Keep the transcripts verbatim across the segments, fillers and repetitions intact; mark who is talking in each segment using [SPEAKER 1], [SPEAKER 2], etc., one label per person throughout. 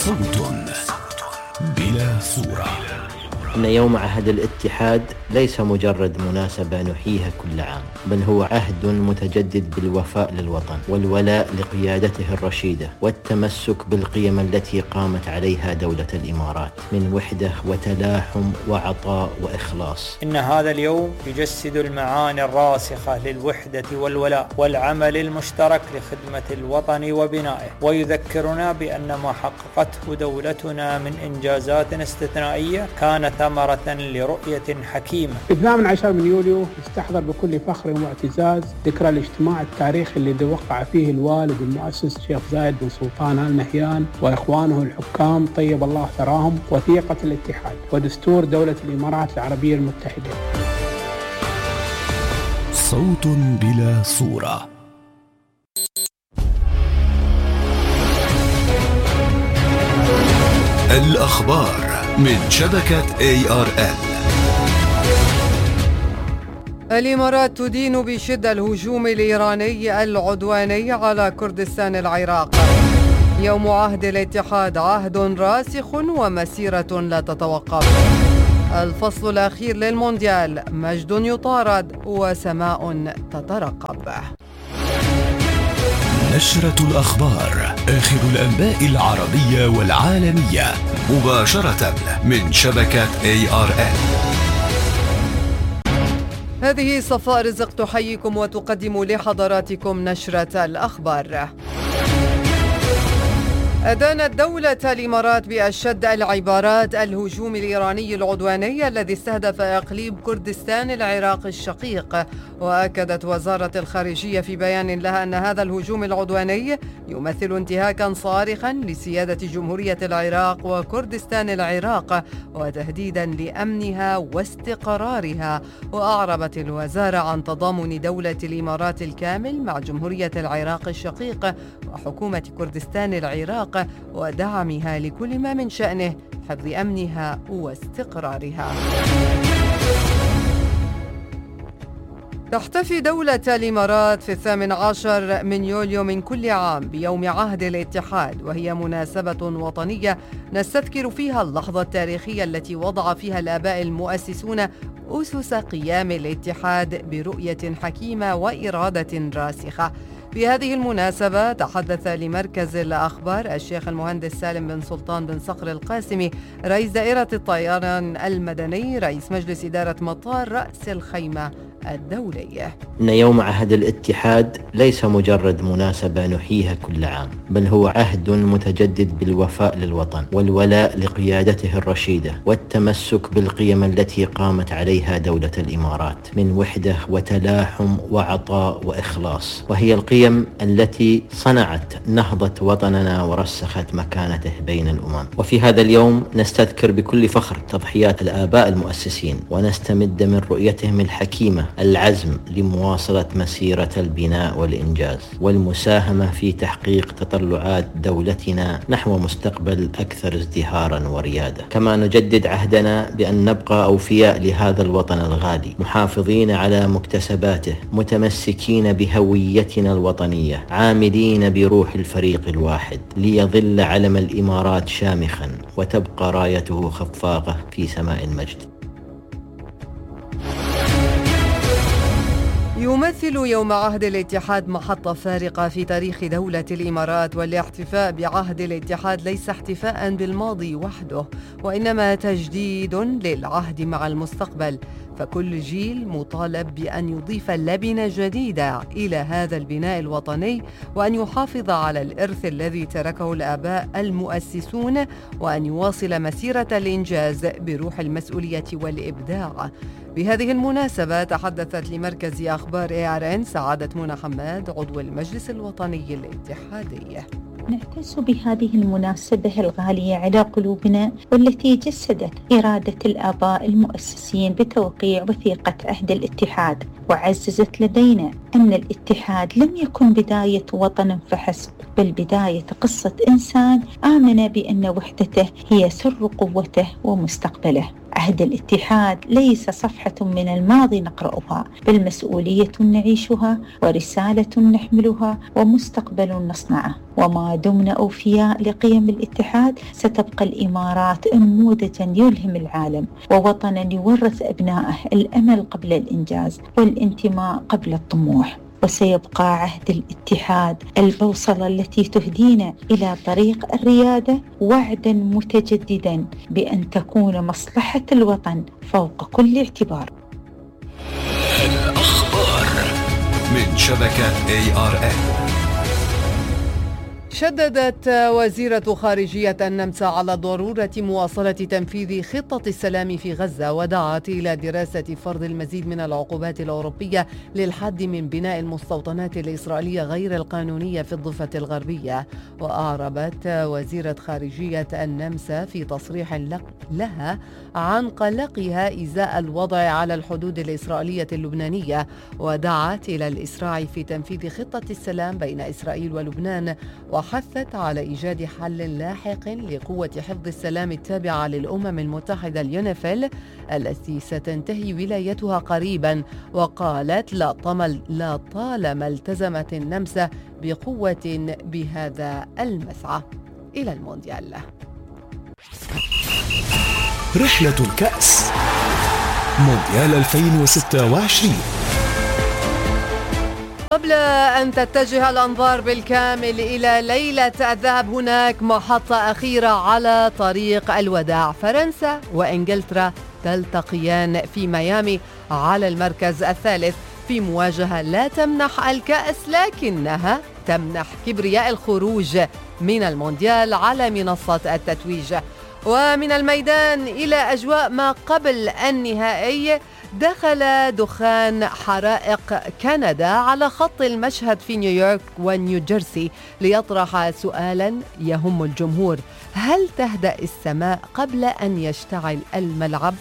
[SPEAKER 1] صوت بلا صورة.
[SPEAKER 2] إن يوم عهد الاتحاد ليس مجرد مناسبة نحييها كل عام، بل هو عهد متجدد بالوفاء للوطن والولاء لقيادته الرشيدة والتمسك بالقيم التي قامت عليها دولة الإمارات من وحدة وتلاحم وعطاء وإخلاص.
[SPEAKER 3] إن هذا اليوم يجسد المعاني الراسخة للوحدة والولاء والعمل المشترك لخدمة الوطن وبنائه، ويذكرنا بأن ما حققته دولتنا من إنجازات استثنائية كانت ثمرة لرؤية حكيمة.
[SPEAKER 4] الثامن عشر من يوليو يستحضر بكل فخر واعتزاز ذكرى الاجتماع التاريخي الذي وقع فيه الوالد المؤسس الشيخ زايد بن سلطان آل نهيان وإخوانه الحكام طيب الله ثراهم وثيقة الاتحاد ودستور دولة الإمارات العربية المتحدة.
[SPEAKER 1] صوت بلا صورة. الأخبار من شبكة إيه آر إل.
[SPEAKER 5] الإمارات تدين بشدة الهجوم الإيراني العدواني على كردستان العراق. يوم عهد الاتحاد عهد راسخ ومسيرة لا تتوقف. الفصل الأخير للمونديال مجد يطارد وسماء تترقب.
[SPEAKER 1] نشرة الأخبار، آخر الأنباء العربية والعالمية مباشرة من شبكة إيه آر إل.
[SPEAKER 5] هذه صفاء رزق تحييكم وتقدم لحضراتكم نشرة الأخبار. أدانت دولة الإمارات بأشد العبارات الهجوم الإيراني العدواني الذي استهدف إقليم كردستان العراق الشقيق. وأكدت وزارة الخارجية في بيان لها أن هذا الهجوم العدواني يمثل انتهاكا صارخا لسيادة جمهورية العراق وكردستان العراق وتهديدا لأمنها واستقرارها. وأعربت الوزارة عن تضامن دولة الإمارات الكامل مع جمهورية العراق الشقيق وحكومة كردستان العراق ودعمها لكل ما من شأنه حفظ أمنها واستقرارها. تحتفي دولة الإمارات في الثامن عشر من يوليو من كل عام بيوم عهد الاتحاد، وهي مناسبة وطنية نستذكر فيها اللحظة التاريخية التي وضع فيها الآباء المؤسسون أسس قيام الاتحاد برؤية حكيمة وإرادة راسخة. في هذه المناسبة تحدث لمركز الأخبار الشيخ المهندس سالم بن سلطان بن صقر القاسمي رئيس دائرة الطيران المدني رئيس مجلس إدارة مطار رأس الخيمة الدولية.
[SPEAKER 2] إن يوم عهد الاتحاد ليس مجرد مناسبة نحييها كل عام، بل هو عهد متجدد بالوفاء للوطن والولاء لقيادته الرشيدة والتمسك بالقيم التي قامت عليها دولة الإمارات من وحدة وتلاحم وعطاء وإخلاص، وهي القيم التي صنعت نهضة وطننا ورسخت مكانته بين الأمم. وفي هذا اليوم نستذكر بكل فخر تضحيات الآباء المؤسسين ونستمد من رؤيتهم الحكيمة العزم لمواصلة مسيرة البناء والإنجاز والمساهمة في تحقيق تطلعات دولتنا نحو مستقبل أكثر ازدهارا وريادة. كما نجدد عهدنا بأن نبقى أوفياء لهذا الوطن الغالي، محافظين على مكتسباته، متمسكين بهويتنا الوطنية، عاملين بروح الفريق الواحد ليظل علم الإمارات شامخا وتبقى رايته خفاقة في سماء المجد.
[SPEAKER 5] يمثل يوم عهد الاتحاد محطة فارقة في تاريخ دولة الإمارات، والاحتفاء بعهد الاتحاد ليس احتفاء بالماضي وحده، وإنما تجديد للعهد مع المستقبل. فكل جيل مطالب بأن يضيف لبنة جديدة إلى هذا البناء الوطني، وأن يحافظ على الإرث الذي تركه الآباء المؤسسون، وأن يواصل مسيرة الإنجاز بروح المسؤولية والإبداع. بهذه المناسبة تحدثت لمركز أخبار إيه آر إن سعادة منى حماد عضو المجلس الوطني الاتحادي.
[SPEAKER 6] نعتز بهذه المناسبة الغالية على قلوبنا، والتي جسدت إرادة الآباء المؤسسين بتوقيع وثيقة عهد الاتحاد، وعززت لدينا أن الاتحاد لم يكن بداية وطن فحسب، بل بداية قصة إنسان آمن بأن وحدته هي سر قوته ومستقبله. عهد الاتحاد ليس صفحة من الماضي نقرأها، بل مسؤولية نعيشها ورسالة نحملها ومستقبل نصنعه. وما دمنا أوفياء لقيم الاتحاد ستبقى الإمارات نموذجا يلهم العالم ووطنا يورث أبنائه الأمل قبل الإنجاز والانتماء قبل الطموح. وسيبقى عهد الاتحاد البوصلة التي تهدينا إلى طريق الريادة، وعدا متجددا بأن تكون مصلحة الوطن فوق كل اعتبار.
[SPEAKER 1] الأخبار من شبكة إيه آر إن.
[SPEAKER 5] شددت وزيرة خارجية النمسا على ضرورة مواصلة تنفيذ خطة السلام في غزة، ودعت إلى دراسة فرض المزيد من العقوبات الأوروبية للحد من بناء المستوطنات الإسرائيلية غير القانونية في الضفة الغربية. وأعربت وزيرة خارجية النمسا في تصريح لها عن قلقها إزاء الوضع على الحدود الإسرائيلية اللبنانية، ودعت إلى الإسراع في تنفيذ خطة السلام بين إسرائيل ولبنان، وحثت على إيجاد حل لاحق لقوة حفظ السلام التابعة للأمم المتحدة اليونيفيل التي ستنتهي ولايتها قريبا. وقالت لا, طمل لا طالما التزمت النمسا بقوة بهذا المسعى. إلى المونديال.
[SPEAKER 1] رحلة الكأس مونديال ألفين وستة وعشرين.
[SPEAKER 5] قبل أن تتجه الأنظار بالكامل إلى ليلة الذهب، هناك محطة أخيرة على طريق الوداع. فرنسا وإنجلترا تلتقيان في ميامي على المركز الثالث في مواجهة لا تمنح الكأس لكنها تمنح كبرياء الخروج من المونديال على منصة التتويج. ومن الميدان إلى أجواء ما قبل النهائي، دخل دخان حرائق كندا على خط المشهد في نيويورك ونيوجيرسي ليطرح سؤالا يهم الجمهور: هل تهدأ السماء قبل أن يشتعل الملعب؟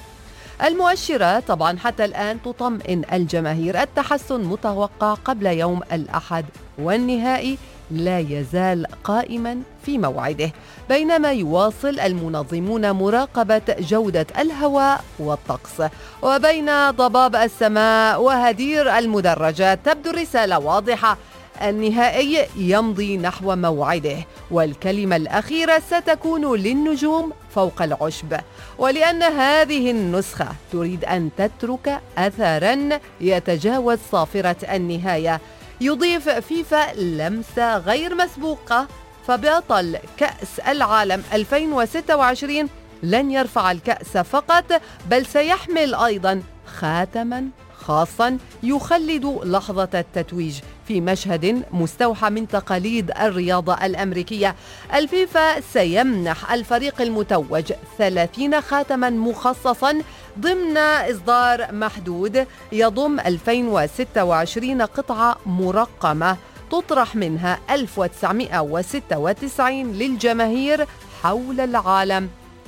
[SPEAKER 5] المؤشرات طبعا حتى الآن تطمئن الجماهير، التحسن متوقع قبل يوم الأحد، والنهائي لا يزال قائما في موعده، بينما يواصل المنظمون مراقبة جودة الهواء والطقس. وبين ضباب السماء وهدير المدرجات تبدو الرسالة واضحة: النهائي يمضي نحو موعده، والكلمة الأخيرة ستكون للنجوم فوق العشب. ولأن هذه النسخة تريد أن تترك أثراً يتجاوز صافرة النهاية، يضيف فيفا لمسة غير مسبوقة، فبطل كأس العالم ألفين وستة وعشرين لن يرفع الكأس فقط، بل سيحمل أيضاً خاتماً خاصاً يخلد لحظة التتويج في مشهد مستوحى من تقاليد الرياضة الأمريكية. الفيفا سيمنح الفريق المتوج ثلاثين خاتماً مخصصاً ضمن إصدار محدود يضم ألفين وستة وعشرين قطعة مرقمة تطرح منها ألف وتسعمائة وستة وتسعين للجماهير حول العالم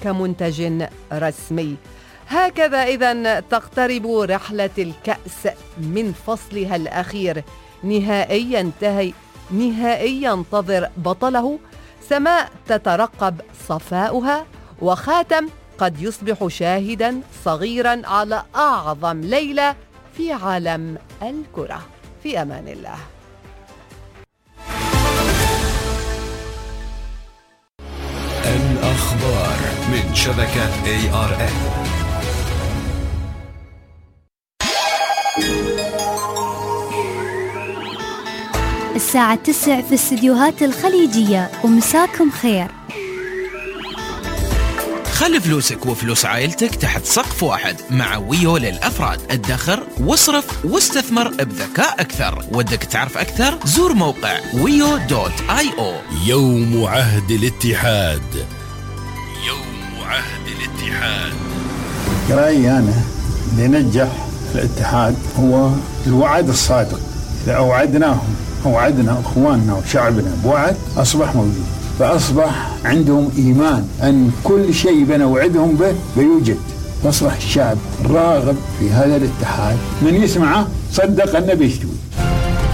[SPEAKER 5] كمنتج رسمي. هكذا إذن تقترب رحلة الكأس من فصلها الأخير. نهائي ينتهي نهائي ينتظر بطله، سماء تترقب صفاؤها، وخاتم قد يصبح شاهدا صغيرا على أعظم ليلة في عالم الكرة. في أمان الله.
[SPEAKER 1] الأخبار من شبكة إيه آر إن.
[SPEAKER 7] الساعة تسع في استديوهات الخليجية، ومساكم خير.
[SPEAKER 8] خلي فلوسك وفلوس عائلتك تحت سقف واحد مع ويو للأفراد. ادخر واصرف واستثمر بذكاء أكثر. ودك تعرف أكثر؟ زور موقع ويو دوت آي أو.
[SPEAKER 1] يوم عهد الاتحاد. يوم عهد الاتحاد.
[SPEAKER 9] رأيي أنا لنجح الاتحاد هو الوعد الصادق. إذا أوعدناهم أوعدنا أخواننا وشعبنا بوعد أصبح موجود، فأصبح عندهم إيمان أن كل شيء بنوعدهم به بيوجد، فأصبح الشعب راغب في هذا الاتحاد. من يسمعه صدق أنه بيستوي.